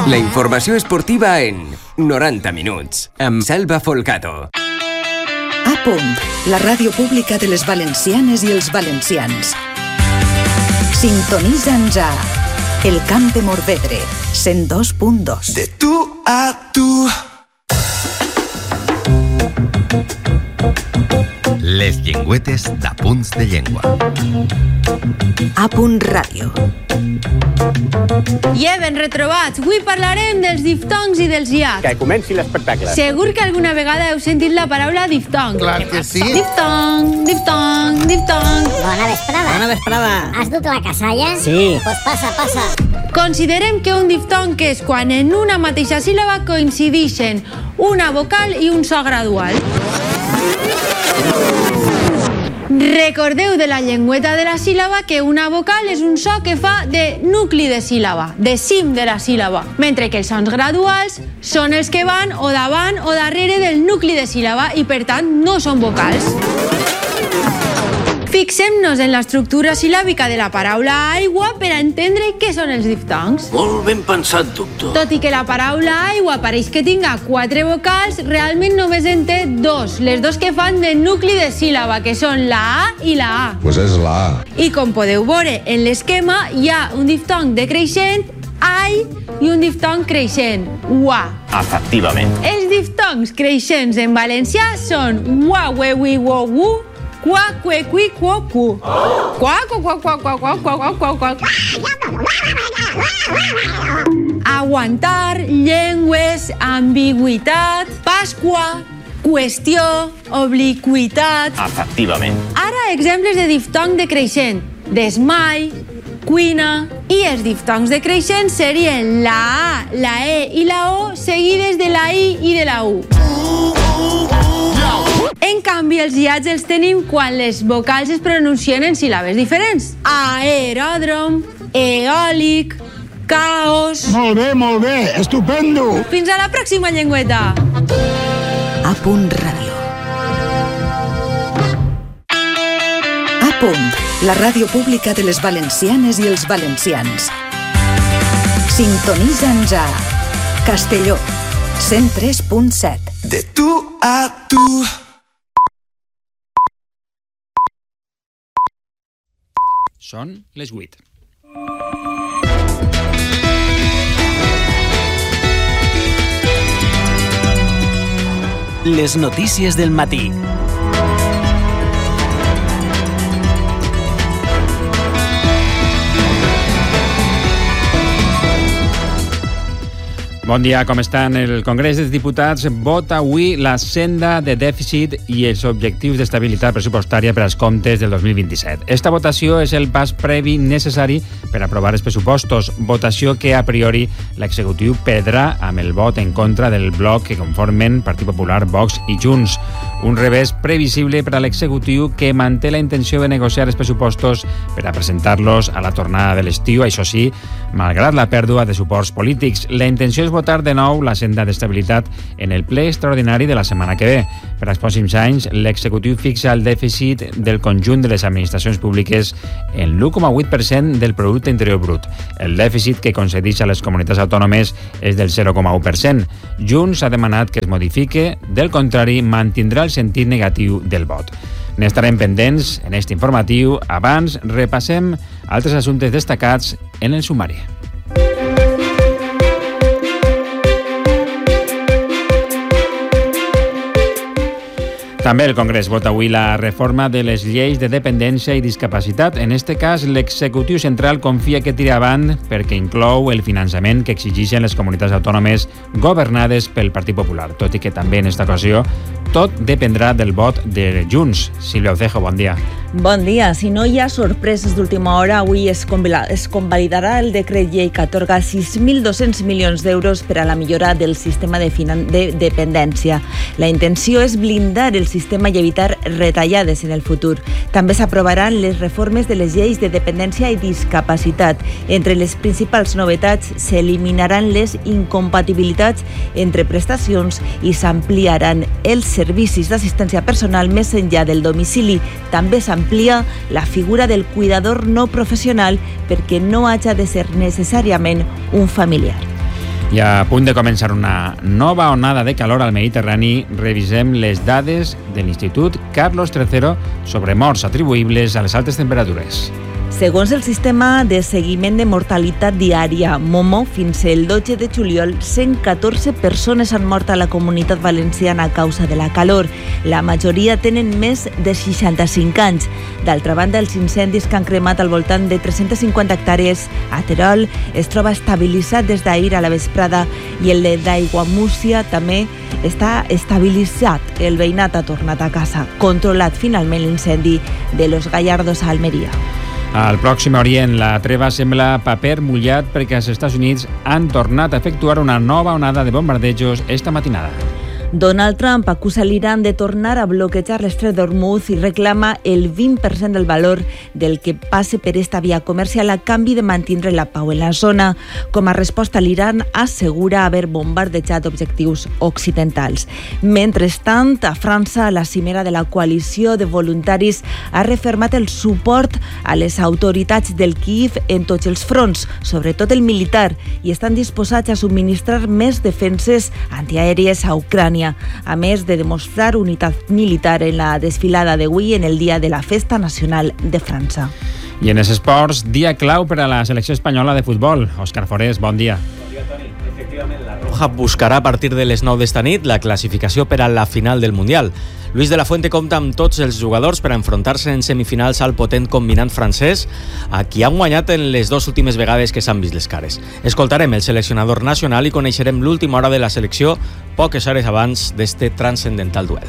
La informació esportiva en 90 minuts, amb Salva Folcato. A punt, la ràdio pública de les valencianes i els valencians. Sintonitza'ns a El Camp de Morvedre, 102.2. De tu a tu. Les llengüetes d'Apunts de Llengua. A punt ràdio. I ben retrobats. Avui parlarem dels diftongs i dels iacs. Que comenci l'espectacle. Segur que alguna vegada heu sentit la paraula diftong. Clar que sí. Diftong, diftong, diftong. Bona vesprada. Bona vesprada. Has dut la casalla? Sí. Pues passa. Considerem que un diftong és quan en una mateixa síl·laba coincideixen una vocal i un so gradual. Recordeu de la llengüeta de la síl·laba que una vocal és un so que fa de nucli de síl·laba, de cim de la síl·laba, mentre que els sons graduals són els que van o davant o darrere del nucli de síl·laba i per tant no són vocals. Fixem-nos en l'estructura sil·làbica de la paraula aigua per a entendre què són els diftongs. Molt ben pensat, doctor. Tot i que la paraula aigua pareix que tinga 4 vocals, realment només en té 2, les 2 que fan de nucli de síl·laba, que són la A i la A. Pues és la A. I com podeu veure en l'esquema, hi ha un diftong decreixent, ai, i un diftong creixent, ua. Efectivament. Els diftongs creixents en valencià són ua, ue, ui, wo, wu, qua, que, qui, quo, cu. Qua, qua, qua, qua, qua, qua, qua, qua, qua. Aguantar, llengües, ambigüitat, pasqua, qüestió, obliquitat. Efectivament. Ara exemples de diftong decreixent. Desmai, cuina. I els diftongs decreixents serien la A, la E i la O seguides de la I i de la U. En canvi, els iats els tenim quan les vocals es pronuncien en síl·labes diferents. Aeròdrom, eòlic, caos... Molt bé, estupendo. Fins a la pròxima llengüeta. A punt ràdio. A punt, la ràdio pública de les valencianes i els valencians. Sintonitza'ns a Castelló, 103.7. De tu a tu. Són les 8. Les notícies del matí. Bon dia, com estan? El Congrés dels Diputats vota avui la senda de dèficit i els objectius d'estabilitat pressupostària per als comptes del 2027. Esta votació és el pas previ necessari per aprovar els pressupostos, votació que a priori l'executiu perdrà amb el vot en contra del bloc que conformen Partit Popular, Vox i Junts. Un revés previsible per a l'executiu que manté la intenció de negociar els pressupostos per a presentar-los a la tornada de l'estiu, això sí, malgrat la pèrdua de suports polítics. La intenció és votar de nou la senda d'estabilitat en el ple extraordinari de la setmana que ve. Per als pròxims anys, l'executiu fixa el dèficit del conjunt de les administracions públiques en l'1,8% del producte interior brut. El dèficit que concedeix a les comunitats autònomes és del 0,1%. Junts ha demanat que es modifique, del contrari, mantindrà el sentit negatiu del vot. N'estarem pendents en aquest informatiu. Abans, repassem altres assumptes destacats en el sumari. També el Congrés vota avui la reforma de les lleis de dependència i discapacitat. En aquest cas, l'executiu central confia que tira avant perquè inclou el finançament que exigeixen les comunitats autònomes governades pel Partit Popular. Tot i que també en aquesta ocasió tot dependrà del vot de Junts. Sílvia Ucejo, bon dia. Bon dia. Si no hi ha sorpreses d'última hora, avui es convalidarà el decret llei que atorga 6.200 milions d'euros per a la millora del sistema de dependència. La intenció és blindar el sistema i evitar retallades en el futur. També s'aprovaran les reformes de les lleis de dependència i discapacitat. Entre les principals novetats s'eliminaran les incompatibilitats entre prestacions i s'ampliaran els servicis d'assistència personal més enllà del domicili. També s'amplia la figura del cuidador no professional perquè no haja de ser necessàriament un familiar. I a punt de començar una nova onada de calor al Mediterrani, revisem les dades de l'Institut Carlos III sobre morts atribuïbles a les altes temperatures. Segons el sistema de seguiment de mortalitat diària Momo, fins el 12 de juliol, 114 persones han mort a la Comunitat Valenciana a causa de la calor. La majoria tenen més de 65 anys. D'altra banda, els incendis que han cremat al voltant de 350 hectàrees a Terol es troba estabilitzat des d'ahir a la vesprada i el d'Aiguamúrcia també està estabilitzat. El veïnat ha tornat a casa. Controlat finalment l'incendi de Los Gallardos a Almeria. Al Pròxim Orient, la treva sembla paper mullat perquè els Estats Units han tornat a efectuar una nova onada de bombardejos esta matinada. Donald Trump acusa l'Iran de tornar a bloquejar l'estret d'Hormuz i reclama el 20% del valor del que passe per esta via comercial a canvi de mantindre la pau en la zona. Com a resposta, l'Iran assegura haver bombardejat objectius occidentals. Mentrestant, a França, la cimera de la coalició de voluntaris ha refermat el suport a les autoritats del Kyiv en tots els fronts, sobretot el militar, i estan disposats a subministrar més defenses antiaèries a Ucrània, a més de demostrar unitat militar en la desfilada d'avui en el dia de la Festa Nacional de França. I en els esports, dia clau per a la selecció espanyola de futbol. Òscar Forés, bon dia. Bon dia, Toni. Efectivament, la Roja buscarà a partir de les 9 d'esta nit la classificació per a la final del Mundial. Luis de la Fuente compta amb tots els jugadors per a enfrontar-se en semifinals al potent combinant francès, a qui han guanyat en les dues últimes vegades que s'han vist les cares. Escoltarem el seleccionador nacional i coneixerem l'última hora de la selecció poques hores abans d'este transcendental duel.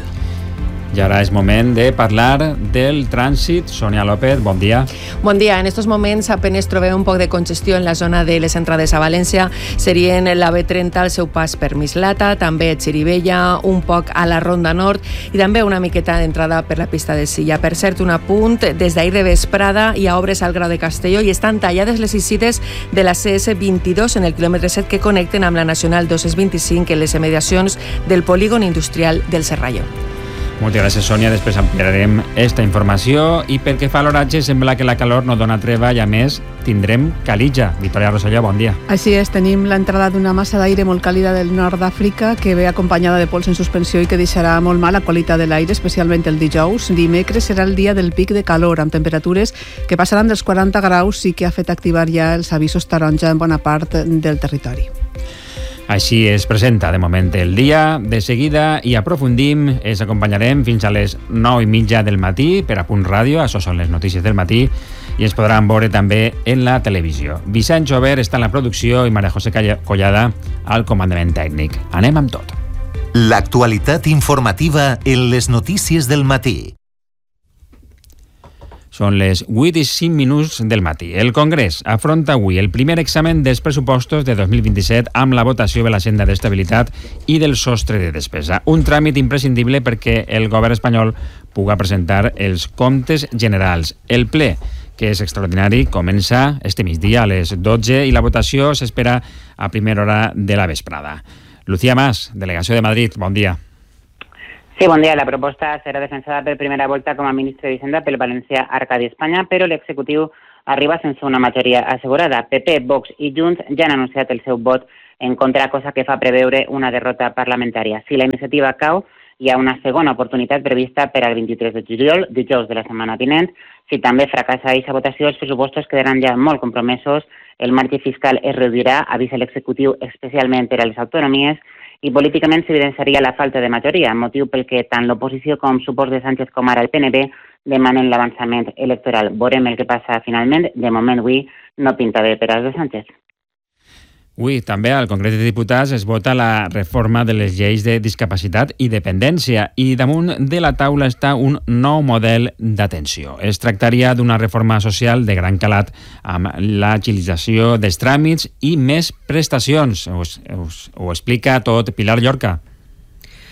I ara és moment de parlar del trànsit. Sònia López, bon dia. Bon dia. En estos moments apenas trobem un poc de congestió en la zona de les entrades a València. Serien la B30 al seu pas per Mislata, també Xirivella, un poc a la Ronda Nord i també una miqueta d'entrada per la pista de Silla. Per cert, un apunt, des d'ahir de vesprada hi ha obres al Grau de Castelló i estan tallades les eixides de la CS22 en el quilòmetre 7 que connecten amb la Nacional 225 en les immediacions del polígon industrial del Serralló. Moltes gràcies, Sònia. Després ampliarem esta informació i pel que fa a l'oratge sembla que la calor no dona treva i a més tindrem calitja. Victòria Rosselló, bon dia. Així és, tenim l'entrada d'una massa d'aire molt càlida del nord d'Àfrica que ve acompanyada de pols en suspensió i que deixarà molt mal la qualitat de l'aire, especialment el dijous. Dimecres serà el dia del pic de calor amb temperatures que passaran dels 40 graus i que ha fet activar ja els avisos taronja en bona part del territori. Així es presenta de moment el dia. De seguida hi aprofundim, ens acompanyarem fins a les 9:30 del matí per a Punt Ràdio, això són les notícies del matí, i ens podran veure també en la televisió. Vicent Jover està en la producció i Maria José Collada al comandament tècnic. Anem amb tot. L'actualitat informativa en les notícies del matí. Són les 8:05 del matí. El Congrés afronta avui el primer examen dels pressupostos de 2027 amb la votació de l'agenda d'estabilitat i del sostre de despesa. Un tràmit imprescindible perquè el govern espanyol pugui presentar els comptes generals. El ple, que és extraordinari, comença este migdia a les 12 i la votació s'espera a primera hora de la vesprada. Lucía Mas, delegació de Madrid, bon dia. Sí, bon dia. La proposta serà defensada per primera volta com a ministre d'Hisenda pel valencià Arcadi Espanya, però l'executiu arriba sense una majoria assegurada. PP, Vox i Junts ja han anunciat el seu vot en contra, cosa que fa preveure una derrota parlamentària. Si la iniciativa cau, hi ha una segona oportunitat prevista per al 23 de juliol, dijous de la setmana vinent. Si també fracassa aquesta votació, els pressupostos quedaran ja molt compromesos, el marge fiscal es reduirà, avisa l'executiu especialment per a les autonomies, i políticament s'evidenciaria la falta de majoria, motiu pel que tant l'oposició com suports de Sánchez com ara el PNB demanen l'avançament electoral. Veurem el que passa finalment. De moment, avui no pinta bé per als de Sánchez. Avui també al Congrés de Diputats es vota la reforma de les lleis de discapacitat i dependència i damunt de la taula està un nou model d'atenció. Es tractaria d'una reforma social de gran calat amb l'agilització dels tràmits i més prestacions. Ho explica tot Pilar Llorca.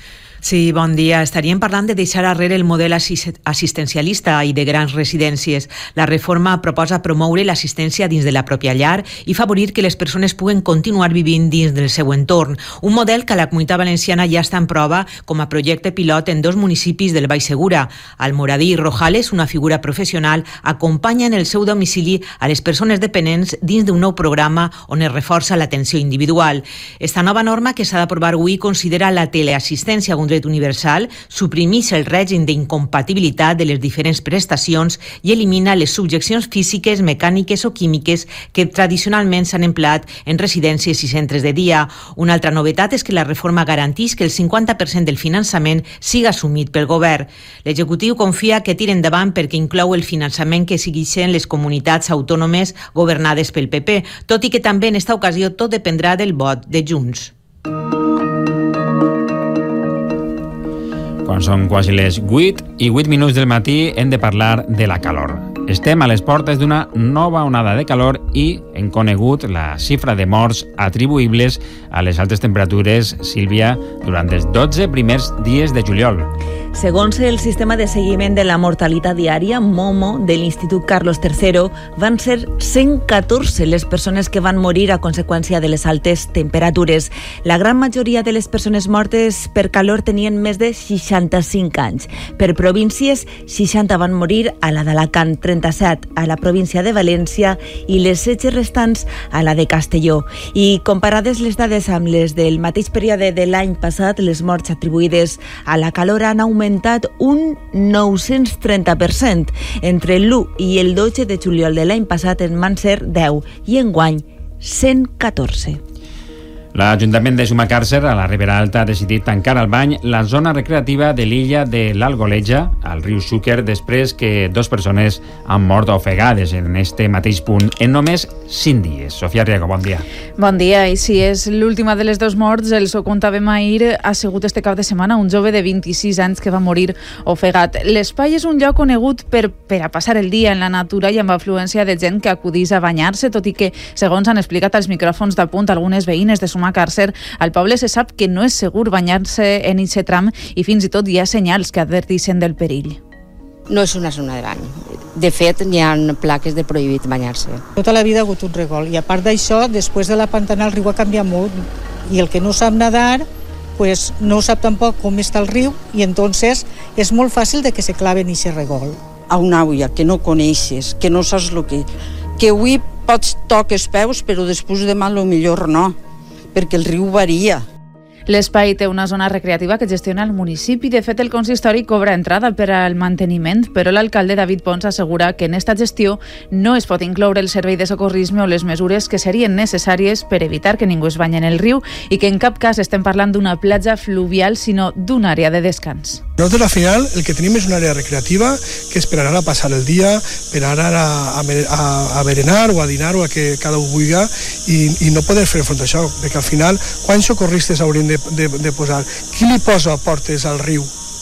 Sí, bon dia. Estaríem parlant de deixar arrere el model assistencialista i de grans residències. La reforma proposa promoure l'assistència dins de la pròpia llar i favorir que les persones puguen continuar vivint dins del seu entorn. Un model que a la Comunitat Valenciana ja està en prova com a projecte pilot en 2 municipis del Baix Segura. Almoradí i Rojales, una figura professional, acompanya en el seu domicili a les persones dependents dins d'un nou programa on es reforça l'atenció individual. Esta nova norma que s'ha d'aprovar avui considera la teleassistència un dret universal, suprimeix el règim d'incompatibilitat de les diferents prestacions i elimina les subjeccions físiques, mecàniques o químiques que tradicionalment s'han empleat en residències i centres de dia. Una altra novetat és que la reforma garanteix que el 50% del finançament siga assumit pel govern. L'executiu confia que tira endavant perquè inclou el finançament que segueixen les comunitats autònomes governades pel PP, tot i que també en esta ocasió tot dependrà del vot de Junts. Quan són quasi les 8:08 del matí hem de parlar de la calor. Estem a les portes d'una nova onada de calor i hem conegut la xifra de morts atribuïbles a les altes temperatures, Sílvia, durant els 12 primers dies de juliol. Segons el sistema de seguiment de la mortalitat diària, MOMO, de l'Institut Carlos III, van ser 114 les persones que van morir a conseqüència de les altes temperatures. La gran majoria de les persones mortes per calor tenien més de 65 anys. Per províncies, 60 van morir a la d'Alacant, 37 a la província de València i les 16 restants a la de Castelló. I comparades les dades amb les del mateix període de l'any passat, les morts atribuïdes a la calor han augmentat un 930%. Entre l'1 i el 12 de juliol de l'any passat en van ser 10 i enguany 114. L'Ajuntament de Sumacàrcer, a la Ribera Alta, ha decidit tancar al bany la zona recreativa de l'illa de l'Algoleja, al riu Xúquer, després que 2 persones han mort ofegades en este mateix punt en només 5 dies. Sofia Riego, bon dia. Bon dia, i si és l'última de les 2 morts, els ho contàvem ahir, ha sigut este cap de setmana un jove de 26 anys que va morir ofegat. L'espai és un lloc conegut per a passar el dia en la natura i amb afluència de gent que acudís a banyar-se, tot i que, segons han explicat als micròfons d'Apunt algunes veïnes de Sumacàrcer, al poble se sap que no és segur banyar-se en aquest tram i fins i tot hi ha senyals que adverteixen del perill. No és una zona de bany. De fet, n'hi ha plaques de prohibit banyar-se. Tota la vida ha hagut un regol i a part d'això, després de la pantana el riu ha canviat molt i el que no sap nadar pues no sap tampoc com està el riu i entonces és molt fàcil de que se clave en aquest regol. A una aigua que no coneixes, que no saps el que avui pots tocar els peus però després demà millor no, perquè el riu varia. L'espai té una zona recreativa que gestiona el municipi. De fet, el consistori cobra entrada per al manteniment, però l'alcalde David Pons assegura que en esta gestió no es pot incloure el servei de socorrisme o les mesures que serien necessàries per evitar que ningú es banyi en el riu i que en cap cas estem parlant d'una platja fluvial, sinó d'una àrea de descans. Nosaltres al final el que tenim és una àrea recreativa que és per anar a passar el dia, per anar a berenar o a dinar o a que cada un vulgui i no poder fer front a això, perquè al final quants socorristes haurien de posar? Qui li posa portes al riu?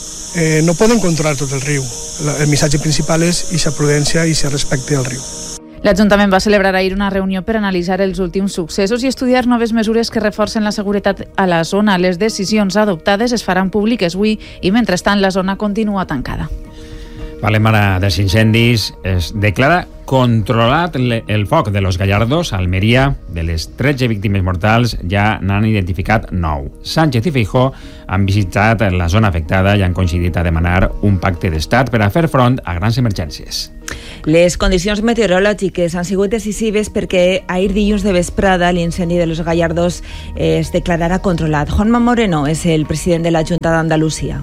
No poden controlar tot el riu. El missatge principal és ixa prudència i ixa respecte al riu. L'Ajuntament va celebrar ahir una reunió per analitzar els últims successos i estudiar noves mesures que reforcen la seguretat a la zona. Les decisions adoptades es faran públiques avui i, mentrestant, la zona continua tancada. Parlem ara dels incendis. Es declara controlat el foc de Los Gallardos, a Almeria. De les 13 víctimes mortals ja n'han identificat 9. Sánchez i Feijóo han visitat la zona afectada i han coincidit a demanar un pacte d'estat per a fer front a grans emergències. Les condicions meteorològiques han sigut decisives perquè ahir dilluns de vesprada l'incendi de Los Gallardos es declararà controlat. Juanma Moreno és el president de la Junta d'Andalucía.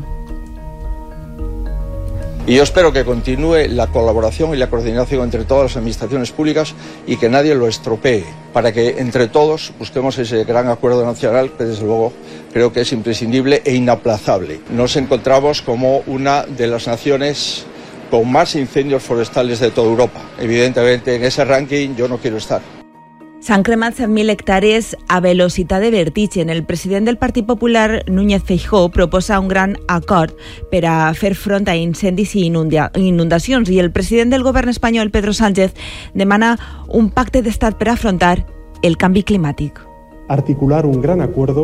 Y yo espero que continúe la colaboración y la coordinación entre todas las administraciones públicas y que nadie lo estropee, para que entre todos busquemos ese gran acuerdo nacional que desde luego creo que es imprescindible e inaplazable. Nos encontramos como una de las naciones con más incendios forestales de toda Europa. Evidentemente en ese ranking yo no quiero estar. S'han cremat 7.000 hectàrees a velocitat de vertigen. El president del Partit Popular, Núñez Feijóo, proposa un gran acord per a fer front a incendis i inundacions i el president del govern espanyol, Pedro Sánchez, demana un pacte d'estat per afrontar el canvi climàtic. Articular un gran acuerdo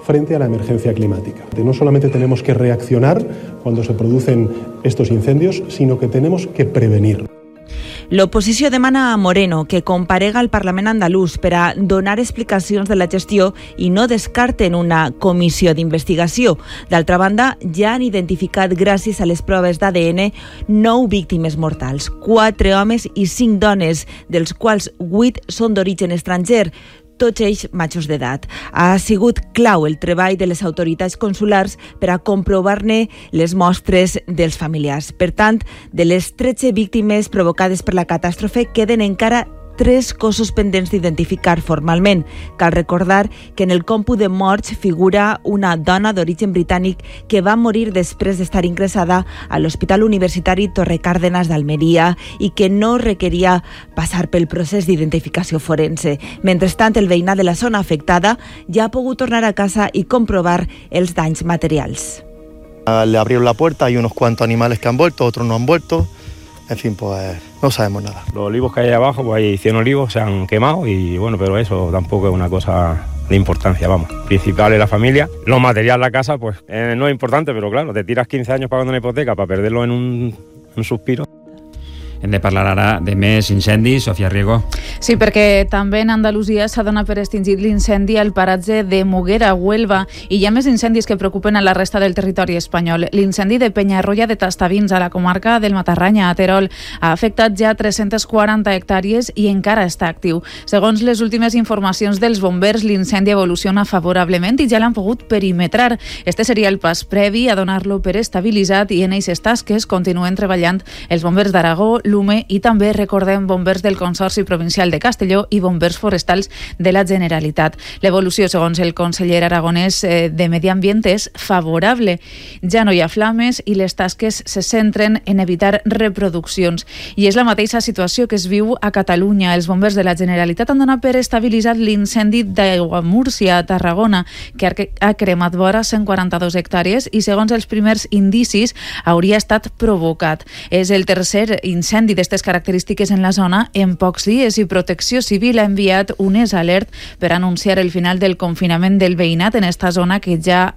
frente a la emergencia climática. No solamente tenemos que reaccionar cuando se producen estos incendios, sino que tenemos que prevenir. L'oposició demana a Moreno que comparega al Parlament andalús per a donar explicacions de la gestió i no descarten una comissió d'investigació. D'altra banda, ja han identificat, gràcies a les proves d'ADN, 9 víctimes mortals, 4 homes i 5 dones, dels quals 8 són d'origen estranger, tots ells majors d'edat. Ha sigut clau el treball de les autoritats consulars per a comprovar-ne les mostres dels familiars. Per tant, de les 13 víctimes provocades per la catàstrofe, queden encara 3 cossos pendents d'identificar formalment. Cal recordar que en el còmput de morts figura una dona d'origen britànic que va morir després d'estar ingressada a l'Hospital Universitari Torre Cárdenas d'Almeria i que no requeria passar pel procés d'identificació forense. Mentrestant, el veïnat de la zona afectada ja ha pogut tornar a casa i comprovar els danys materials. Le abrieron la puerta, hay unos cuantos animales que han vuelto, otros no han vuelto. En fin, pues no sabemos nada. Los olivos que hay abajo, pues hay 100 olivos, se han quemado y bueno, pero eso tampoco es una cosa de importancia, vamos. Principal es la familia. Lo material, la casa, pues no es importante, pero claro, te tiras 15 años pagando una hipoteca para perderlo en un suspiro. Hem de parlar ara de més incendis. Sofia Riego. Sí, perquè també en Andalusia s'ha donat per extingit l'incendi al paratge de Muguera, a Huelva, i hi ha més incendis que preocupen a la resta del territori espanyol. L'incendi de Penyarroia de Tastavins, a la comarca del Matarranya, a Terol, ha afectat ja 340 hectàrees i encara està actiu. Segons les últimes informacions dels bombers, l'incendi evoluciona favorablement i ja l'han pogut perimetrar. Este seria el pas previ a donar-lo per estabilitzat i en aquestes tasques continuen treballant els bombers d'Aragó, Lume i també, recordem, bombers del Consorci Provincial de Castelló i bombers forestals de la Generalitat. L'evolució, segons el conseller aragonès de Medi Ambient, és favorable. Ja no hi ha flames i les tasques se centren en evitar reproduccions. I és la mateixa situació que es viu a Catalunya. Els bombers de la Generalitat han donat per estabilitzat l'incendi d'Aiguamúrcia, a Tarragona, que ha cremat vora 142 hectàrees i, segons els primers indicis, hauria estat provocat. És el tercer incendi d'aquestes característiques en la zona en pocs dies i Protecció Civil ha enviat unes alert per anunciar el final del confinament del veïnat en esta zona al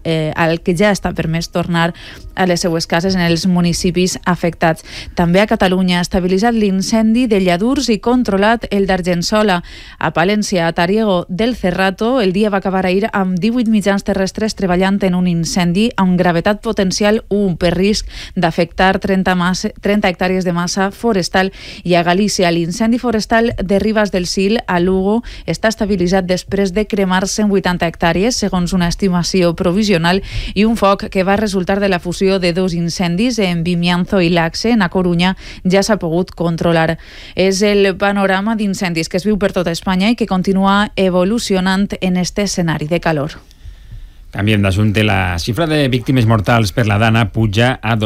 que ja està permès tornar a les seues cases en els municipis afectats. També a Catalunya ha estabilitzat l'incendi de Lladurs i controlat el d'Argençola. A Palència, a Tariego del Cerrato, el dia va acabar ahir amb 18 mitjans terrestres treballant en un incendi amb gravetat potencial 1 per risc d'afectar 30 hectàrees de massa forestal. I a Galícia, l'incendi forestal de Ribes del Sil, a Lugo, està estabilitzat després de cremar 180 hectàrees, segons una estimació provisional, i un foc que va resultar de la fusió de 2 incendis en Vimianzo i Laxe, en A Corunya, ja s'ha pogut controlar. És el panorama d'incendis que es viu per tota Espanya i que continua evolucionant en este escenari de calor. Canviem d'assumpte. La xifra de víctimes mortals per la Dana puja a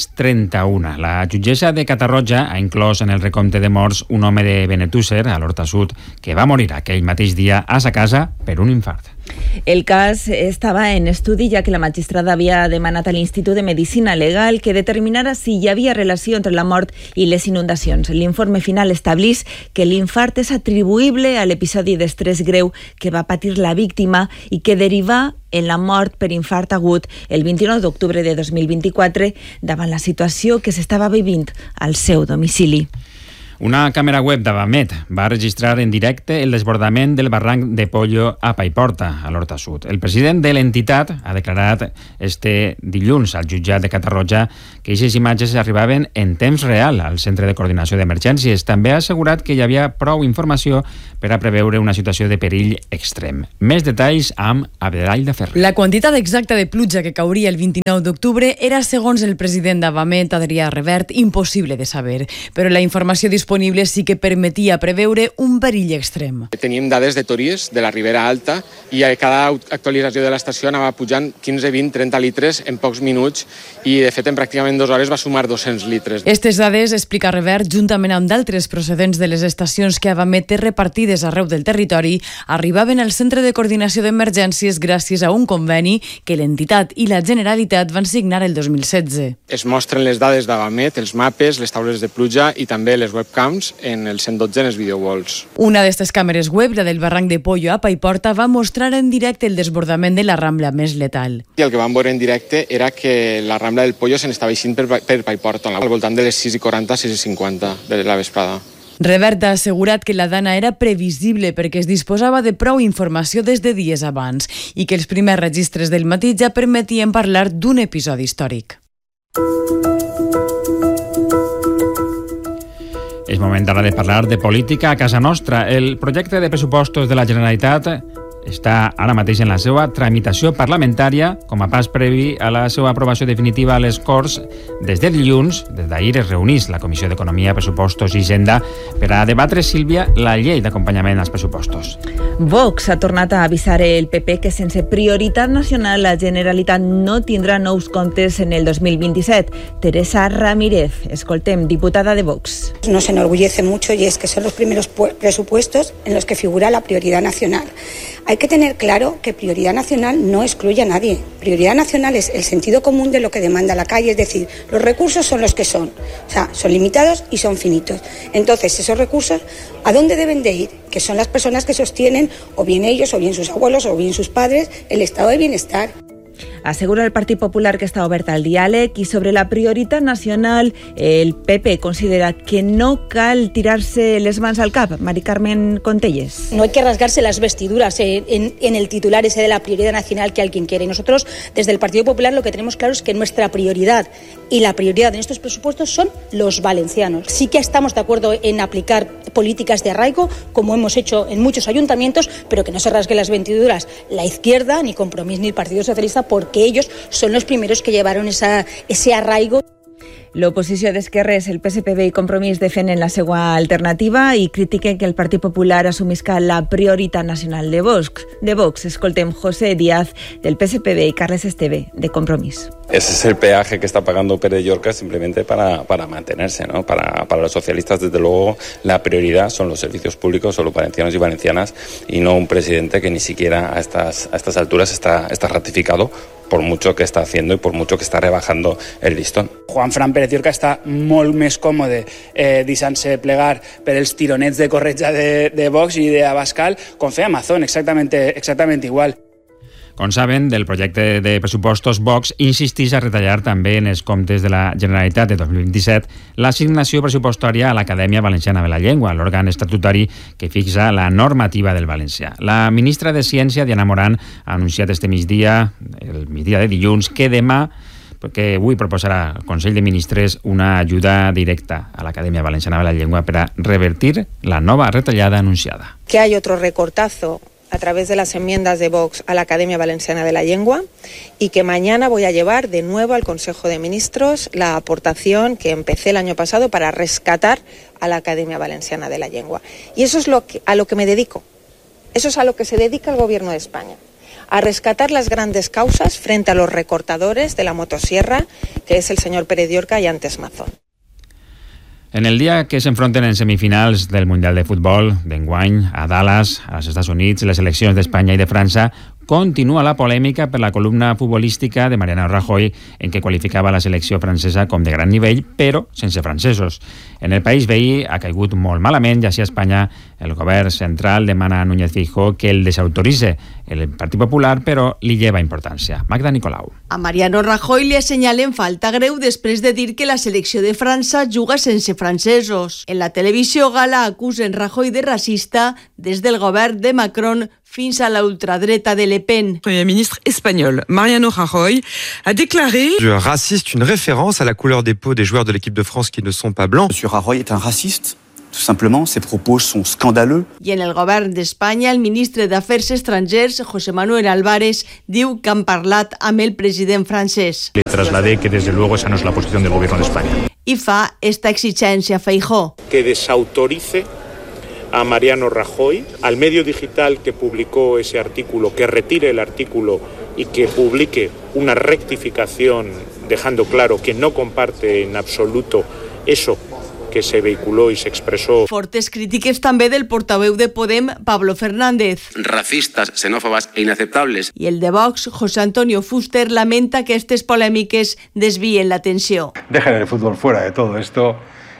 231. La jutgessa de Catarroja ha inclòs en el recompte de morts un home de Benetússer, a l'Horta Sud, que va morir aquell mateix dia a sa casa per un infart. El cas estava en estudi, ja que la magistrada havia demanat a l'Institut de Medicina Legal que determinara si hi havia relació entre la mort i les inundacions. L'informe final establís que l'infart és atribuïble a l'episodi d'estrès greu que va patir la víctima i que derivà en la mort per infart agut el 29 d'octubre de 2024 davant la situació que s'estava vivint al seu domicili. Una càmera web d'Avamet va registrar en directe el desbordament del barranc de Pollo a Paiporta, a l'Horta Sud. El president de l'entitat ha declarat este dilluns al jutjat de Catarroja que aquestes imatges arribaven en temps real al Centre de Coordinació d'Emergències. També ha assegurat que hi havia prou informació per a preveure una situació de perill extrem. Més detalls amb Adelaida Ferrer. La quantitat exacta de pluja que cauria el 29 d'octubre era, segons el president d'Avamet, Adrià Revert, impossible de saber, però la informació disponible sí que permetia preveure un perill extrem. Teníem dades de Tories, de la Ribera Alta, i a cada actualització de l'estació anava pujant 15, 20, 30 litres en pocs minuts i, de fet, en pràcticament 2 hores va sumar 200 litres. Estes dades, explica Revert, juntament amb d'altres procedents de les estacions que Avamet té repartides arreu del territori, arribaven al Centre de Coordinació d'Emergències gràcies a un conveni que l'entitat i la Generalitat van signar el 2016. Es mostren les dades d'Avamet, els mapes, les taules de pluja i també les webcams camps en el 112 en els videovols. Una d'aquestes càmeres web, la del barranc de Pollo a Paiporta, va mostrar en directe el desbordament de la Rambla més letal. I el que vam veure en directe era que la Rambla del Pollo se n'estava eixint per Paiporta, al voltant de les 6:40, 6:50 de la vesprada. Revert ha assegurat que la dana era previsible perquè es disposava de prou informació des de dies abans i que els primers registres del matí ja permetien parlar d'un episodi històric. És moment ara de parlar de política a casa nostra. El projecte de pressupostos de la Generalitat està ara mateix en la seva tramitació parlamentària com a pas previ a la seva aprovació definitiva a les Corts. Des de dilluns, des d'ahir, es reunís la Comissió d'Economia, Pressupostos i Hisenda per a debatre, Sílvia, la llei d'acompanyament als pressupostos. Vox ha tornat a avisar el PP que sense prioritat nacional la Generalitat no tindrà nous comptes en el 2027. Teresa Ramírez, escoltem, diputada de Vox. Nos enorgullece mucho y es que son los primeros presupuestos en los que figura la prioridad nacional. Hay que tener claro que prioridad nacional no excluye a nadie. Prioridad nacional es el sentido común de lo que demanda la calle, es decir, los recursos son los que son. O sea, son limitados y son finitos. Entonces, esos recursos, ¿a dónde deben de ir? Que son las personas que sostienen, o bien ellos, o bien sus abuelos, o bien sus padres, el estado de bienestar. Assegura el Partit Popular que està obert al diàleg i sobre la prioritat nacional el PP considera que no cal tirar-se les mans al cap. Mari Carmen Contelles. No hay que rasgarse las vestiduras en el titular ese de la prioridad nacional que alguien quiere. Nosotros, desde el Partido Popular, lo que tenemos claro es que nuestra prioridad y la prioridad de estos presupuestos son los valencianos. Sí que estamos de acuerdo en aplicar políticas de arraigo, como hemos hecho en muchos ayuntamientos, pero que no se rasguen las vestiduras la izquierda, ni Compromís, ni el Partido Socialista, porque ellos son los primeros que llevaron ese arraigo. L'oposició d'Esquerres, el PSPB i Compromís defenen la seva alternativa i critiquen que el Partit Popular assumisca la prioritat nacional de Vox. Escoltem José Díaz, del PSPB, y Carles Esteve, de Compromís. Ese es el peaje que está pagando Pere Llorca simplemente para mantenerse, ¿no? Para los socialistas, desde luego, la prioridad son los servicios públicos, son los valencianos y valencianas, y no un presidente que ni siquiera a estas alturas está ratificado, por mucho que està haciendo y por mucho que està rebajando el listón. Juanfran Pérez Llorca està molt més còmode deixant-se plegar per els tironets de corretja de Vox i d'Abascal, com feia Amazon, exactament igual. Com saben, del projecte de pressupostos, Vox insisteix a retallar també en els comptes de la Generalitat de 2027 l'assignació pressupostària a l'Acadèmia Valenciana de la Llengua, l'òrgan estatutari que fixa la normativa del valencià. La ministra de Ciència, Diana Morant, ha anunciat este migdia, el migdia de dilluns, que demà que avui proposarà al Consell de Ministres una ajuda directa a l'Acadèmia Valenciana de la Llengua per a revertir la nova retallada anunciada. Que hay otro recortazo a través de las enmiendas de Vox a la Academia Valenciana de la Lengua y que mañana voy a llevar de nuevo al Consejo de Ministros la aportación que empecé el año pasado para rescatar a la Academia Valenciana de la Lengua. Y eso es a lo que me dedico. Eso es a lo que se dedica el Gobierno de España. A rescatar las grandes causas frente a los recortadores de la motosierra, que es el señor Pérez Llorca y antes Mazón. En el dia que s'enfronten en semifinals del Mundial de Futbol d'enguany a Dallas, als Estats Units, les seleccions d'Espanya i de França, continua la polèmica per la columna futbolística de Mariano Rajoy en què qualificava la selecció francesa com de gran nivell, però sense francesos. En el país veí ha caigut molt malament i així a Espanya el govern central demana a Núñez Feijóo que el desautoritze el Partit Popular, però li lleva importància. Magda Nicolau. A Mariano Rajoy li assenyalen falta greu després de dir que la selecció de França juga sense francesos. En la televisió gala acusen Rajoy de racista des del govern de Macron fins a la ultradreta de Le Pen. Le Premier ministre espagnol Mariano Rajoy a déclaré raciste, une référence à la couleur des peaux des joueurs de l'équipe de France qui ne sont pas blancs. Monsieur Rajoy est un raciste. Tout simplement, ses propos sont scandaleux. I en el govern d'Espanya, el ministre d'Afers Estrangers, José Manuel Álvarez, diu que han parlat amb el president francès. Le trasladé que desde luego esa no es la posición del gobierno de España. I fa esta exigència a Feijóo. Que desautorice a Mariano Rajoy, al medio digital que publicó ese artículo, que retire el artículo y que publique una rectificación dejando claro que no comparte en absoluto eso que se vehiculó y se expresó. Fortes crítiques també del portaveu de Podem, Pablo Fernández. Racistas, xenófobas e inaceptables. I el de Vox, José Antonio Fuster, lamenta que aquestes polèmiques desvien l'atenció. Dejen el fútbol fuera de todo esto.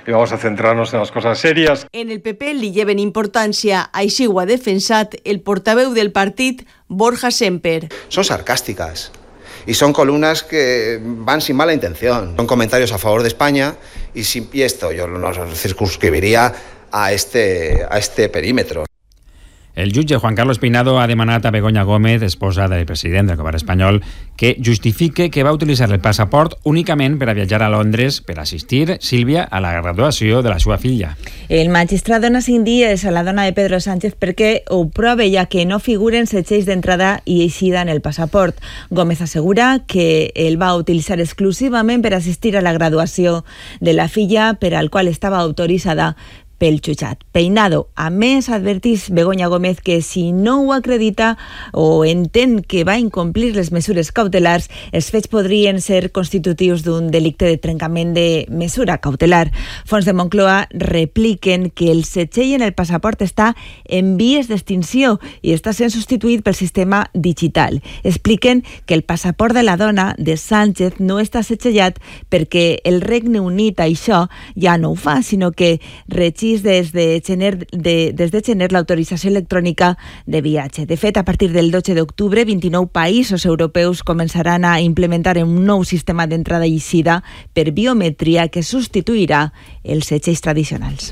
y vamos a centrarnos en las cosas serias. En el PP li lleven importància, així ho ha defensat el portaveu del partit, Borja Semper. Son sarcásticas y son columnas que van sin mala intención. Son comentarios a favor de España y esto yo no circunscribiría a este perímetro. El jutge Juan Carlos Peinado ha demanat a Begoña Gómez, esposa del president del govern espanyol, que justifique que va utilitzar el passaport únicament per a viatjar a Londres per assistir, Sílvia, a la graduació de la seva filla. El magistrat dona 5 dies a la dona de Pedro Sánchez perquè ho prove, ja que no figuren setgells d'entrada i eixida en el passaport. Gómez assegura que el va utilitzar exclusivament per assistir a la graduació de la filla, per al qual estava autoritzada pel jutjat. Peinado, a més, advertís Begoña Gómez que si no ho acredita o entén que va incomplir les mesures cautelars, els fets podrien ser constitutius d'un delicte de trencament de mesura cautelar. Fons de Moncloa repliquen que el setgell en el passaport està en vies d'extinció i està sent substituït pel sistema digital. Expliquen que el passaport de la dona de Sánchez no està setgellat perquè el Regne Unit això ja no ho fa, sinó que regeix des de gener l'autorització electrònica de viatge. De fet, a partir del 12 d'octubre, 29 països europeus començaran a implementar un nou sistema d'entrada i eixida per biometria que substituirà els setgells tradicionals.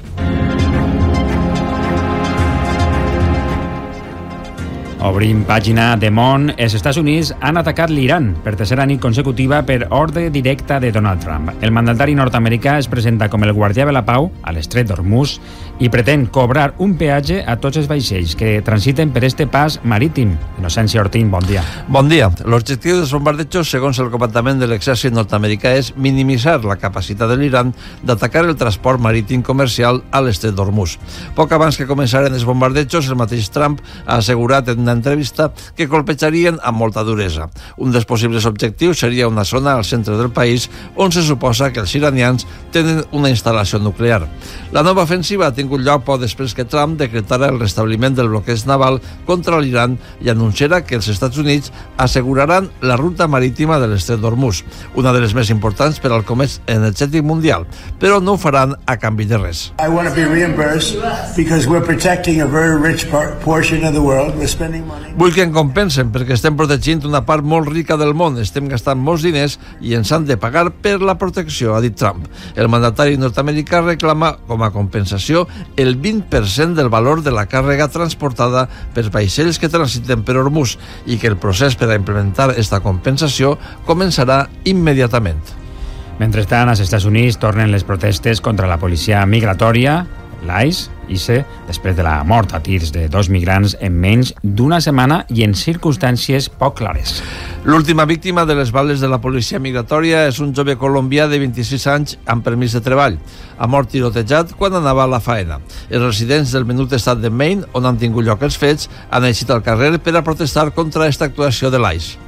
Obrim pàgina de món. Els Estats Units han atacat l'Iran per tercera nit consecutiva per ordre directa de Donald Trump. El mandatari nord-americà es presenta com el guardià de la pau a l'estret d'Hormuz i pretén cobrar un peatge a tots els vaixells que transiten per este pas marítim. Innocència Ortín, bon dia. Bon dia. L'objectiu dels bombardejos, segons el comandament de l'exèrcit nord-americà, és minimitzar la capacitat de l'Iran d'atacar el transport marítim comercial a l'estret d'Hormuz. Poc abans que començaren els bombardejos, el mateix Trump ha assegurat en una entrevista que colpejarien amb molta duresa. Un dels possibles objectius seria una zona al centre del país on se suposa que els iranians tenen una instal·lació nuclear. La nova ofensiva ha tingut lloc poc després que Trump decretara el restabliment del bloqueig naval contra l'Iran i anunciarà que els Estats Units asseguraran la ruta marítima de l'estret d'Hormuz, una de les més importants per al comerç energètic mundial, però no ho faran a canvi de res. I want to be reimbursed because we're protecting a very rich portion of the world. We're spending money. Vull que em compensen perquè estem protegint una part molt rica del món, estem gastant molts diners i ens han de pagar per la protecció, ha dit Trump. El mandatari nord-americà reclama com a compensació el 20% del valor de la càrrega transportada per vaixells que transiten per Hormuz i que el procés per a implementar esta compensació començarà immediatament. Mentrestant, als Estats Units tornen les protestes contra la policia migratòria, l'ICE, després de la mort a tirs de 2 migrants en menys d'una setmana i en circumstàncies poc clares. L'última víctima de les bales de la policia migratòria és un jove colombià de 26 anys amb permís de treball. Ha mort tirotejat quan anava a la faena. Els residents del menut estat de Maine, on han tingut lloc els fets, han eixit al carrer per a protestar contra aquesta actuació de l'ICE.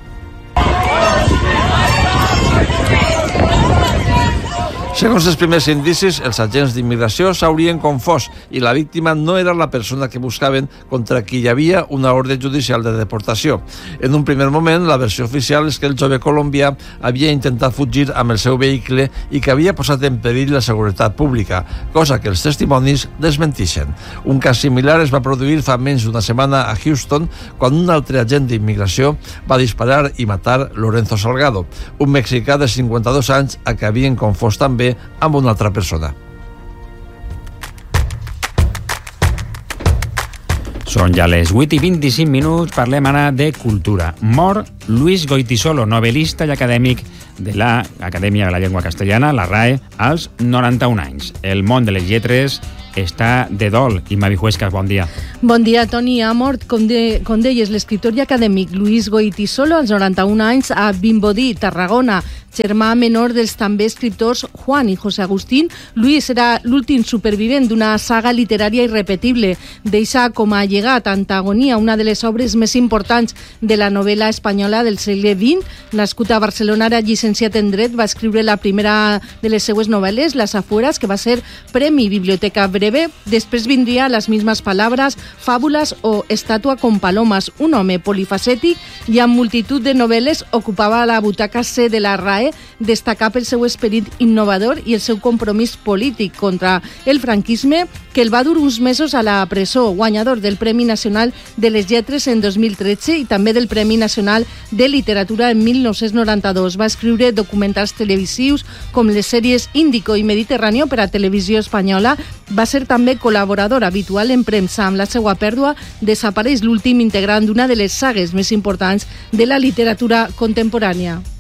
Segons els primers indicis, els agents d'immigració s'haurien confós i la víctima no era la persona que buscaven contra qui hi havia una ordre judicial de deportació. En un primer moment, la versió oficial és que el jove colombià havia intentat fugir amb el seu vehicle i que havia posat en perill la seguretat pública, cosa que els testimonis desmentixen. Un cas similar es va produir fa menys d'una setmana a Houston, quan un altre agent d'immigració va disparar i matar Lorenzo Salgado, un mexicà de 52 anys a qui havien confós també amb una altra persona. Són ja les 8:25, parlem ara de cultura. Mor Luis Goitisolo, novel·lista i acadèmic de l'Acadèmia de la Llengua Castellana, la RAE, als 91 anys. El món de les lletres està de dol. Imma Vijuescas, bon dia. Bon dia, Toni. Ha mort, com deies, l'escriptor i acadèmic Luis Goitisolo, als 91 anys, a Vimbodí, Tarragona, germà menor dels també escriptors Juan i José Agustín. Luis era l'últim supervivent d'una saga literària irrepetible. Deixa com a llegat Antagonia, una de les obres més importants de la novel·la espanyola del segle XX. Nascut a Barcelona, era llicenciat en Dret, va escriure la primera de les seues novel·les, Las afueras, que va ser Premi Biblioteca Breu breve. Després vindria Las mismas palabras, Fábulas o Estatua con palomas. Un home polifacètic i amb multitud de novel·les ocupava la butaca C de la RAE, destacar pel seu esperit innovador i el seu compromís polític contra el franquisme, que el va dur uns mesos a la presó, guanyador del Premi Nacional de les Lletres en 2013 i també del Premi Nacional de Literatura en 1992. Va escriure documentals televisius com les sèries Índico i Mediterráneo per a Televisió Espanyola. Va ser també col·laborador habitual en premsa. Amb la seva pèrdua desapareix l'últim integrant d'una de les sagues més importants de la literatura contemporània.